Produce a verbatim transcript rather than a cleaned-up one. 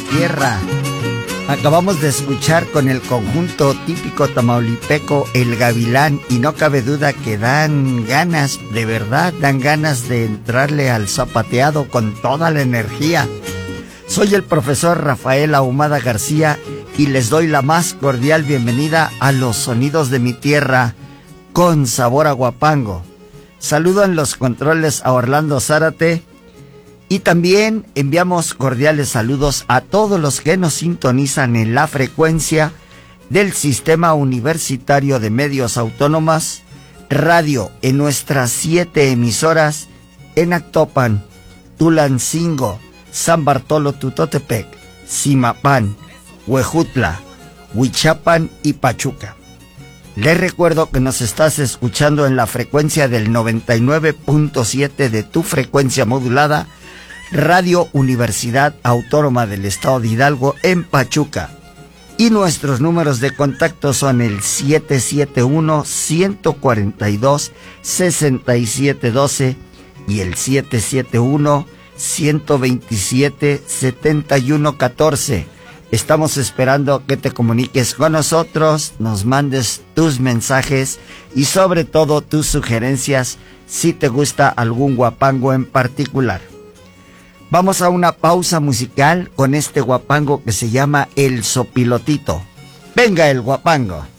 tierra. Acabamos de escuchar con el conjunto típico tamaulipeco El Gavilán, y no cabe duda que dan ganas, de verdad, dan ganas de entrarle al zapateado con toda la energía. Soy el profesor Rafael Ahumada García y les doy la más cordial bienvenida a los sonidos de mi tierra con sabor a guapango. Saludo en los controles a Orlando Zárate. Y también enviamos cordiales saludos a todos los que nos sintonizan en la frecuencia del Sistema Universitario de Medios Autónomas Radio en nuestras siete emisoras en Actopan, Tulancingo, San Bartolo Tutotepec, Zimapán, Huejutla, Huichapan y Pachuca. Les recuerdo que nos estás escuchando en la frecuencia del noventa y nueve punto siete de tu frecuencia modulada, Radio Universidad Autónoma del Estado de Hidalgo en Pachuca. Y nuestros números de contacto son el siete siete uno, uno cuatro dos, seis siete uno dos y el siete siete uno, uno dos siete, siete uno uno cuatro. Estamos esperando que te comuniques con nosotros, nos mandes tus mensajes y sobre todo tus sugerencias si te gusta algún guapango en particular. Vamos a una pausa musical con este guapango que se llama El Sopilotito. ¡Venga el guapango!